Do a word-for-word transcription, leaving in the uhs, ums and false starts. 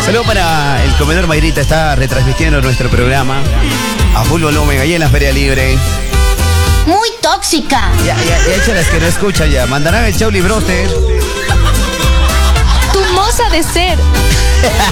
Saludo para el comedor Mayrita, está retransmitiendo nuestro programa a full volumen, ahí en la Feria Libre. Muy tóxica. Ya, ya, ya échalas que no escuchan ya. Mandarán el Chauli Broster. Tu moza de ser.